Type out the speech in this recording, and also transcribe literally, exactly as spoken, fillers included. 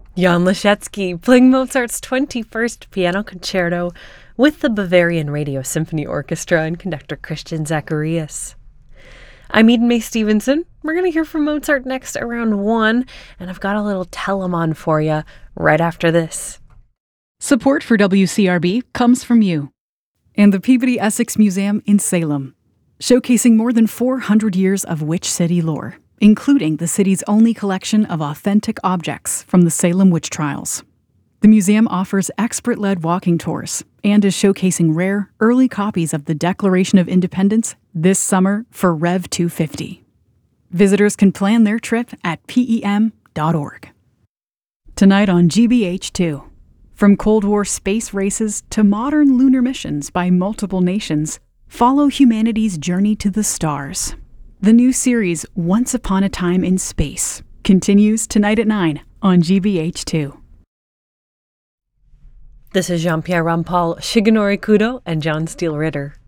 Jan Leschetski playing Mozart's twenty-first Piano Concerto with the Bavarian Radio Symphony Orchestra and conductor Christian Zacharias. I'm Eden May Stevenson. We're going to hear from Mozart next around one, and I've got a little Telemann for you right after this. Support for W C R B comes from you and the Peabody Essex Museum in Salem, showcasing more than four hundred years of Witch City lore, including the city's only collection of authentic objects from the Salem witch trials. The museum offers expert-led walking tours and is showcasing rare, early copies of the Declaration of Independence this summer for Rev two fifty. Visitors can plan their trip at P E M dot org. Tonight on G B H two, from Cold War space races to modern lunar missions by multiple nations, follow humanity's journey to the stars. The new series, Once Upon a Time in Space, continues tonight at nine on G B H two. This is Jean-Pierre Rampal, Shigenori Kudo, and John Steele Ritter.